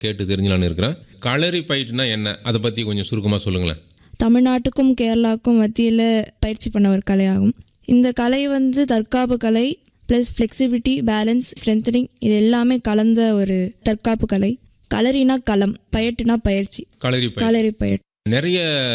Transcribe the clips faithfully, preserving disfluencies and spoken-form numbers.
கேட்டு தெரிஞ்சலான்னு இருக்கிறேன். களரி பயிற்றுனா என்ன, அதை பற்றி கொஞ்சம் சுருக்கமாக சொல்லுங்களேன். தமிழ்நாட்டுக்கும் கேரளாவுக்கும் மத்தியில் பயிற்சி பண்ண ஒரு கலையாகும். இந்த கலை வந்து தற்காப்பு கலை ப்ளஸ் ஃப்ளெக்சிபிலிட்டி, பேலன்ஸ், ஸ்ட்ரென்தனிங் இது எல்லாமே கலந்த ஒரு தற்காப்பு கலை. களரினா களம், பயிற்றுனா பயிற்சி. களரி களரி பயிற்சி நிறைய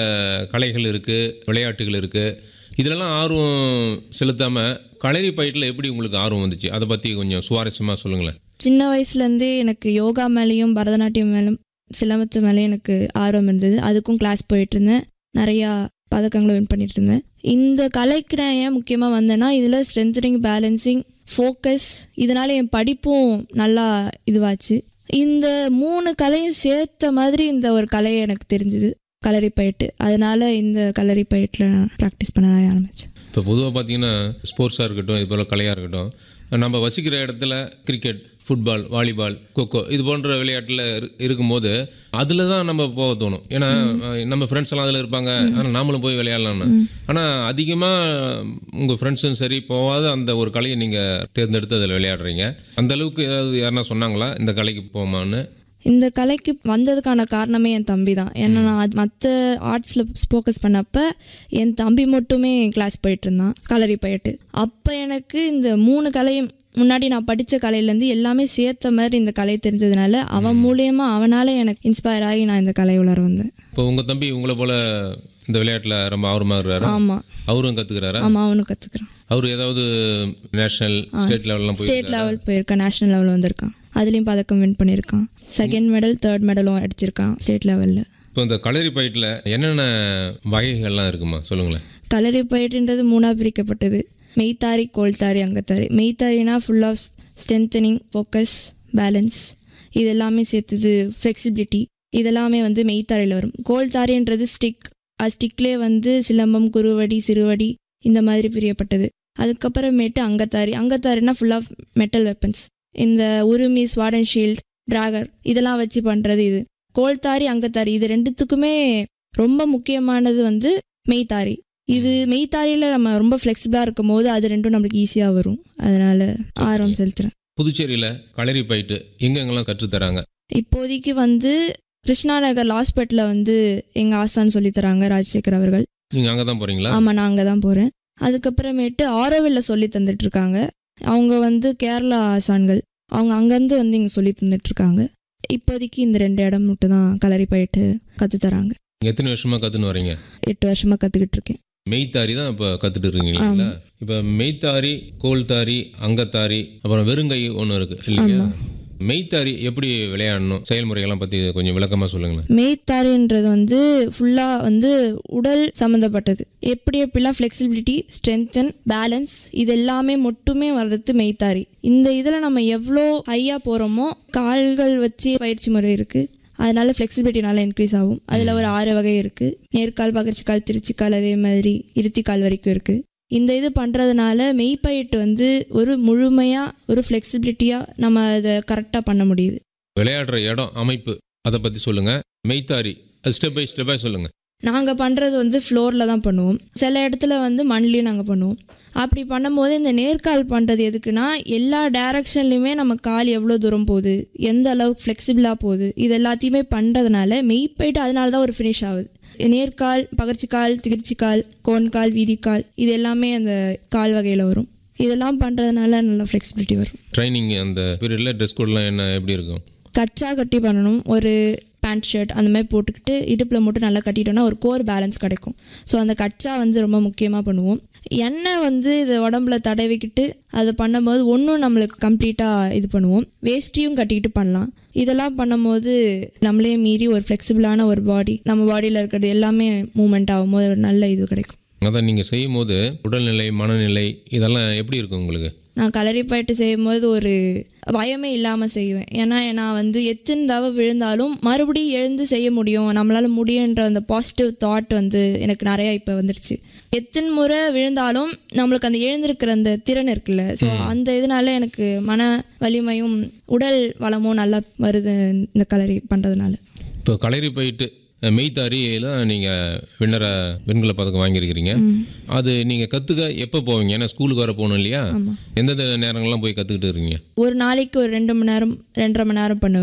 கலைகள் இருக்குது, விளையாட்டுகள் இருக்குது. இதிலெல்லாம் ஆர்வம் செலுத்தாமல் களரி பயிற்றில் எப்படி உங்களுக்கு ஆர்வம் வந்துச்சு, அதை பற்றி கொஞ்சம் சுவாரஸ்யமாக சொல்லுங்களேன். சின்ன வயசுலேருந்தே எனக்கு யோகா மேலேயும் பரதநாட்டியம் மேலும் சிலம்பத்து மேலேயும் எனக்கு ஆர்வம் இருந்தது. அதுக்கும் கிளாஸ் போயிட்டு இருந்தேன், நிறையா பதக்கங்களை வின் பண்ணிட்டு இருந்தேன். இந்த கலைக்கு நான் ஏன் முக்கியமாக வந்தேன்னா இதில் ஸ்ட்ரென்தனிங், பேலன்சிங், ஃபோக்கஸ், இதனால் என் படிப்பும் நல்லா இதுவாச்சு. இந்த மூணு கலையும் சேர்த்த மாதிரி இந்த ஒரு கலையை எனக்கு தெரிஞ்சுது, களரி பயிட்டு. அதனால் இந்த களரி பயிட்டில் நான் ப்ராக்டிஸ் பண்ண ஆரம்பித்தேன். இப்போ பொதுவாக பார்த்தீங்கன்னா ஸ்போர்ட்ஸாக இருக்கட்டும், இது போல் கலையாக இருக்கட்டும், நம்ம வசிக்கிற இடத்துல கிரிக்கெட், ஃபுட்பால், வாலிபால், கொக்கோ இது போன்ற விளையாட்டில் இருக்கும்போது அதில் தான் நம்ம போக தோணும். ஏன்னா நம்ம ஃப்ரெண்ட்ஸ் எல்லாம் அதில் இருப்பாங்க, ஆனால் நாமளும் போய் விளையாடலாம்னு. ஆனால் அதிகமாக உங்கள் ஃப்ரெண்ட்ஸும் சரி போகாத அந்த ஒரு கலையை நீங்கள் தேர்ந்தெடுத்து அதில் விளையாடுறீங்க. அந்த அளவுக்கு ஏதாவது யாருன்னா சொன்னாங்களா இந்த கலைக்கு போமான்னு? இந்த கலைக்கு வந்ததுக்கான காரணமே என் தம்பி தான். ஏன்னா நான் மற்ற ஆர்ட்ஸில் ஃபோக்கஸ் பண்ணப்போ என் தம்பி மட்டுமே கிளாஸ் போயிட்டு இருந்தான் களரி பயிட்டு. அப்போ எனக்கு இந்த மூணு கலையும் முன்னாடி நான் படித்த கலையிலேருந்து எல்லாமே சேர்த்த மாதிரி இந்த கலை தெரிஞ்சதுனால அவன் மூலியமாக அவனால் எனக்கு இன்ஸ்பயர் ஆகி நான் இந்த கலை உலர வந்தேன். இப்போ உங்கள் தம்பி உங்களை போல் இந்த விளையாட்டில் ரொம்ப ஆர்வமாக இருக்கிறாரு? ஆமாம். அவரும் கற்றுக்கிறாரா? ஆமாம், அவனும் கற்றுக்குறான். அவர் ஏதாவது நேஷ்னல், ஸ்டேட் லெவல்லாம் போய் ஸ்டேட் லெவல் போயிருக்கான், நேஷ்னல் லெவல் வந்திருக்கான், அதுலேயும் பதக்கம் வின் பண்ணியிருக்கான். செகண்ட் மெடல், தேர்ட் மெடலும் அடிச்சிருக்கான் ஸ்டேட் லெவலில். இப்போ இந்த களரி பயிட்டில் என்னென்ன வகைகள்லாம் இருக்குமா சொல்லுங்களேன். களரி பயிற்றுன்றது மூணாக பிரிக்கப்பட்டது. மெய்த்தாரி, கோல்தாரி, அங்கத்தாரி. மெய்த்தாரினா full of strengthening, focus, balance இது எல்லாமே சேர்த்துது, ஃப்ளெக்சிபிலிட்டி இதெல்லாமே வந்து மெய்த்தாரியில் வரும். கோல்தாரின்றது ஸ்டிக், அது ஸ்டிக்லேயே வந்து சிலம்பம், குருவடி, சிறுவடி இந்த மாதிரி பிரியப்பட்டது. அதுக்கப்புறமேட்டு அங்கத்தாரி. அங்கத்தாரினா ஃபுல் ஆஃப் மெட்டல் வெப்பன்ஸ், இந்த உருமி, ஸ்வாட் அண்ட் ஷீல்ட், டிராகர் இதெல்லாம் வச்சு பண்ணுறது இது. கோல்தாரி, அங்கத்தாரி இது ரெண்டுத்துக்குமே ரொம்ப முக்கியமானது வந்து மெய்த்தாரி. இது மெய்த்தாரியில் நம்ம ரொம்ப ஃப்ளெக்சிபிளாக இருக்கும் போது அது ரெண்டும் நம்மளுக்கு ஈஸியாக வரும், அதனால் ஆர்வம் செலுத்துகிறேன். புதுச்சேரியில் களரி பயிட்டு எங்கெங்கெல்லாம் கற்றுத்தராங்க? இப்போதைக்கு வந்து கிருஷ்ணா நகர் லாஸ்பேட்டில் வந்து எங்கள் ஆசான்னு சொல்லித்தராங்க, ராஜசேகர் அவர்கள். நீங்கள் அங்கே தான் போகிறீங்களா? ஆமாம், நான் அங்கே தான் போகிறேன். அதுக்கப்புறமேட்டு ஆரோவில்ல சொல்லி தந்துட்டுருக்காங்க, அவங்க வந்து கேரளா ஆசான்கள், அவங்க அங்கேருந்து வந்து இங்கே சொல்லி தந்துட்டுருக்காங்க. இப்போதைக்கு இந்த ரெண்டு இடம் மட்டும் தான் களரி பயிட்டு கற்றுத்தராங்க. எத்தனை வருஷமாக கற்றுன்னு வரீங்க? எட்டு வருஷமாக கற்றுக்கிட்டு இருக்கேன். மெய்த்தாரி தான் இப்போ கற்றுட்டு இருக்கீங்க இல்லைங்களா? இப்போ மெய்த்தாரி, கோல்தாரி, அங்கத்தாரி, அப்புறம் வெறுங்கை ஒன்று இருக்குது இல்லைங்களா? மெய்த்தாரி எப்படி விளையாடணும், செயல்முறைகள்லாம் பற்றி கொஞ்சம் விளக்கமாக சொல்லுங்களேன். மெய்த்தாரின்றது வந்து ஃபுல்லாக வந்து உடல் சம்மந்தப்பட்டது. எப்படி எப்படிலாம் ஃப்ளெக்சிபிலிட்டி, ஸ்ட்ரென்தன், பேலன்ஸ் இது எல்லாமே மட்டுமே வர்றது மெய்த்தாரி. இந்த இதில் நம்ம எவ்வளோ ஹையாக போகிறோமோ கால்கள் வச்சு பயிற்சி முறை இருக்குது, அதனால ஃப்ளெக்சிபிலிட்டி நல்லா இன்க்ரீஸ் ஆகும். அதில் ஒரு ஆறு வகை இருக்குது. நேர்கால், பகர்ச்சிக்கால், திருச்சிக்கால், அதே மாதிரி இருத்திக்கால் வரைக்கும் இருக்குது. இந்த இது பண்ணுறதுனால மெய்ப்பயிட்டு வந்து ஒரு முழுமையாக ஒரு ஃப்ளெக்சிபிலிட்டியாக நம்ம அதை கரெக்டாக பண்ண முடியுது. விளையாடுற இடம், அமைப்பு அதை பற்றி சொல்லுங்கள். மெய்த்தாரி அது ஸ்டெப் பை ஸ்டெப்பாக சொல்லுங்கள். நாங்கள் பண்ணுறது வந்து ஃப்ளோரில் தான் பண்ணுவோம், சில இடத்துல வந்து மண்லேயும் நாங்கள் பண்ணுவோம். அப்படி பண்ணும்போது இந்த நேர்கால் பண்ணுறது எதுக்குன்னா எல்லா டைரக்ஷன்லையுமே நம்ம கால் எவ்வளோ தூரம் போகுது, எந்த அளவுக்கு ஃப்ளெக்சிபிளாக போகுது, இது எல்லாத்தையுமே பண்ணுறதுனால மெய்ப்பயிட்டு அதனால தான் ஒரு ஃபினிஷ் ஆகுது. நேர்கால், பகர்ச்சிக்கால், திகிர்ச்சிக்கால், கோன்கால், வீதிக்கால் இது எல்லாமே அந்த கால் வகையில் வரும். இதெல்லாம் பண்ணுறதுனால நல்லா ஃப்ளெக்சிபிலிட்டி வரும். ட்ரைனிங் அந்த பீரியடில் ட்ரெஸ் கோட்லாம் என்ன எப்படி இருக்கும்? கச்சா கட்டி பண்ணணும், ஒரு பேண்ட் ஷர்ட் அந்த மாதிரி போட்டுக்கிட்டு இடுப்பில் மட்டும் நல்லா கட்டிட்டோன்னா ஒரு கோர் பேலன்ஸ் கிடைக்கும். ஸோ அந்த கச்சா வந்து ரொம்ப முக்கியமாக பண்ணுவோம். எண்ணெய் வந்து இது உடம்புல தடவிக்கிட்டு அதை பண்ணும்போது ஒன்றும் நம்மளுக்கு கம்ப்ளீட்டாக இது பண்ணுவோம். வேஷ்டியும் கட்டிக்கிட்டு பண்ணலாம். இதெல்லாம் பண்ணும்போது நம்மளே மீறி ஒரு ஃப்ளெக்சிபிளான ஒரு பாடி, நம்ம பாடியில் இருக்கிறது எல்லாமே மூமெண்ட் ஆகும்போது ஒரு நல்ல இது கிடைக்கும். அதான் நீங்கள் செய்யும் போது உடல்நிலை, மனநிலை இதெல்லாம் எப்படி இருக்கும் உங்களுக்கு? நான் களரி பயிட்டு செய்யும்போது ஒரு பயமே இல்லாமல் செய்வேன். ஏன்னா நான் வந்து எத்தனை தடவை விழுந்தாலும் மறுபடியும் எழுந்து செய்ய முடியும், நம்மளால் முடியுன்ற அந்த பாசிட்டிவ் தாட் வந்து எனக்கு நிறையா இப்போ வந்துருச்சு. எத்தனை முறை விழுந்தாலும் நம்மளுக்கு அந்த எழுந்திருக்கிற அந்த திறன் இருக்குல்ல, ஸோ அந்த இதனால எனக்கு மன வலிமையும் உடல் வளமும் நல்லா வருது இந்த களரி பண்ணுறதுனால. இப்போ களரி பயிட்டு மெய்த்தாரியில் நீங்கள் விண்ணர வெண்கல பதக்கம் வாங்கியிருக்கிறீங்க. அது நீங்கள் கற்றுக்க எப்போ போவீங்க? ஏன்னா ஸ்கூலுக்கு வர போகணும் இல்லையா? எந்தெந்த நேரங்கள்லாம் போய் கற்றுக்கிட்டு இருக்கீங்க? ஒரு நாளைக்கு ஒரு ரெண்டு மணி நேரம் ரெண்டரை மணி நேரம் பண்ணுவேன்.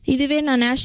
இதுவே நான் நேஷ்னல்